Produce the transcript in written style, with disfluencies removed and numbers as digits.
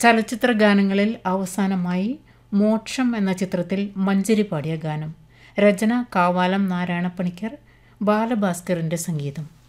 ചലച്ചിത്ര ഗാനങ്ങളിൽ അവസാനമായി മോക്ഷം എന്ന ചിത്രത്തിൽ മഞ്ചരി പാടിയ ഗാനം. രചന കാവാലം നാരായണപ്പണിക്കർ, ബാലഭാസ്കറിൻ്റെ സംഗീതം.